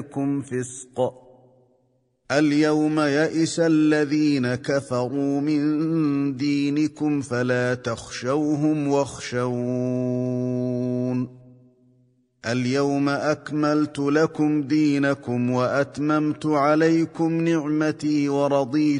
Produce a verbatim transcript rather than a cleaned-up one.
بكم فسق. اليوم يئس الذين كفروا من دينكم فلا تخشوهم واخشون. اليوم أكملت لكم دينكم وأتممت عليكم نعمتي ورضيت